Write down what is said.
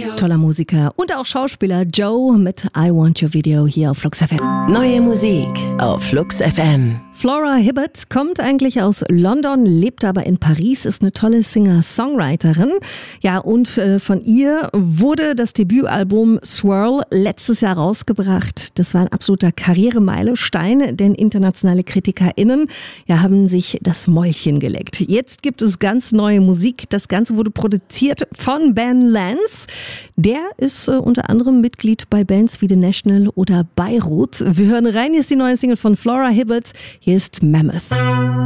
Toller Musiker und auch Schauspieler Joe mit I Want Your Video hier auf Flux FM. Neue Musik auf Flux FM. Flora Hibbert kommt eigentlich aus London, lebt aber in Paris, ist eine tolle Singer-Songwriterin. Ja, und von ihr wurde das Debütalbum Swirl letztes Jahr rausgebracht. Das war ein absoluter Karrieremeilenstein, denn internationale KritikerInnen haben sich das Mäulchen geleckt. Jetzt gibt es ganz neue Musik. Das Ganze wurde produziert von Ben Lance. Der ist unter anderem Mitglied bei Bands wie The National oder Beirut. Wir hören rein, hier ist die neue Single von Flora Hibbert. Hier ist Mammoth.